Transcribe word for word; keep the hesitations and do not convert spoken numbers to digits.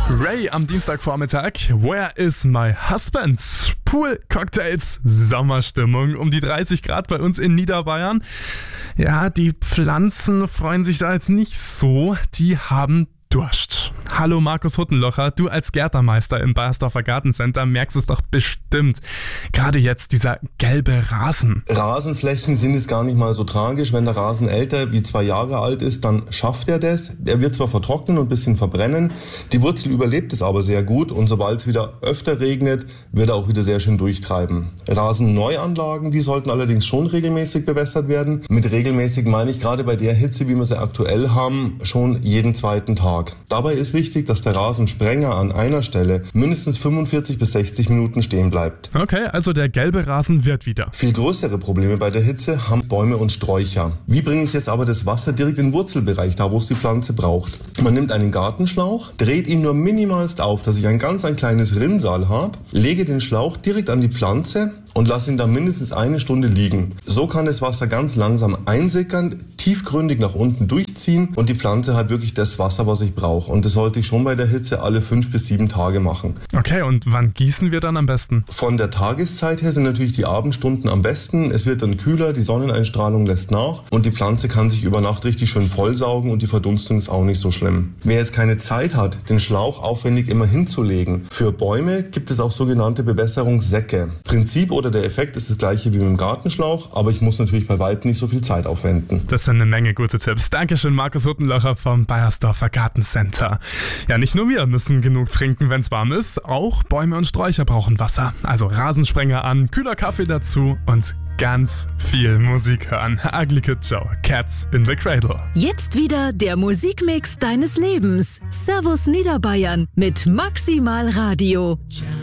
Ray am Dienstagvormittag. Where is my husband? Pool, Cocktails, Sommerstimmung. Um die dreißig Grad bei uns in Niederbayern. Ja, die Pflanzen freuen sich da jetzt nicht so. Die haben Durst. Hallo Markus Huttenlocher, du als Gärtnermeister im Bayersdorfer Gartencenter merkst es doch bestimmt. Gerade jetzt dieser gelbe Rasen. Rasenflächen sind jetzt gar nicht mal so tragisch. Wenn der Rasen älter wie zwei Jahre alt ist, dann schafft er das. Er wird zwar vertrocknen und ein bisschen verbrennen, die Wurzel überlebt es aber sehr gut und sobald es wieder öfter regnet, wird er auch wieder sehr schön durchtreiben. Rasenneuanlagen, die sollten allerdings schon regelmäßig bewässert werden. Mit regelmäßig meine ich gerade bei der Hitze, wie wir sie aktuell haben, schon jeden zweiten Tag. Dabei ist wichtig, dass der Rasensprenger an einer Stelle mindestens fünfundvierzig bis sechzig Minuten stehen bleibt. Okay, also der gelbe Rasen wird wieder. Viel größere Probleme bei der Hitze haben Bäume und Sträucher. Wie bringe ich jetzt aber das Wasser direkt in den Wurzelbereich, da wo es die Pflanze braucht? Man nimmt einen Gartenschlauch, dreht ihn nur minimalst auf, dass ich ein ganz ein kleines Rinnsal habe, lege den Schlauch direkt an die Pflanze und lasse ihn dann mindestens eine Stunde liegen. So kann das Wasser ganz langsam einsickern, tiefgründig nach unten durchziehen und die Pflanze hat wirklich das Wasser, was ich brauche. Und das sollte ich schon bei der Hitze alle fünf bis sieben Tage machen. Okay, und wann gießen wir dann am besten? Von der Tageszeit her sind natürlich die Abendstunden am besten. Es wird dann kühler, die Sonneneinstrahlung lässt nach und die Pflanze kann sich über Nacht richtig schön vollsaugen und die Verdunstung ist auch nicht so schlimm. Wer jetzt keine Zeit hat, den Schlauch aufwendig immer hinzulegen, für Bäume gibt es auch sogenannte Bewässerungssäcke. Prinzip oder der Effekt ist das gleiche wie mit dem Gartenschlauch, aber ich muss natürlich bei weitem nicht so viel Zeit aufwenden. Das sind eine Menge gute Tipps. Dankeschön, Markus Huttenlocher vom Bayersdorfer Gartencenter. Ja, nicht nur wir müssen genug trinken, wenn es warm ist, auch Bäume und Sträucher brauchen Wasser. Also Rasensprenger an, kühler Kaffee dazu und ganz viel Musik hören. Ugly Kid Joe, Cats in the Cradle. Jetzt wieder der Musikmix deines Lebens. Servus Niederbayern mit Maximal Radio.